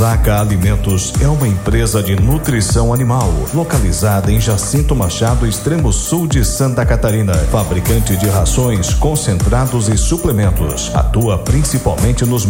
Zaca Alimentos é uma empresa de nutrição animal, localizada em Jacinto Machado, extremo sul de Santa Catarina. Fabricante de rações, concentrados e suplementos. Atua principalmente nos